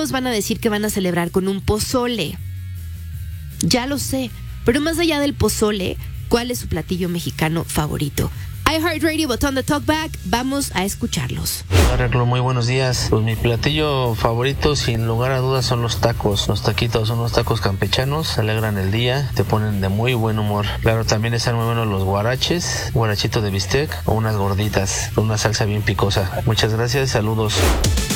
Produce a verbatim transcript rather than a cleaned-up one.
todos van a decir que van a celebrar con un pozole. Ya lo sé, pero más allá del pozole, ¿cuál es su platillo mexicano favorito? iHeartRadio, botón de Talkback, vamos a escucharlos. Hola, muy buenos días. Pues mi platillo favorito, sin lugar a dudas, son los tacos. Los taquitos son unos tacos campechanos, alegran el día, te ponen de muy buen humor. Claro, también están muy buenos los guaraches, guarachito de bistec o unas gorditas con una salsa bien picosa. Muchas gracias, saludos.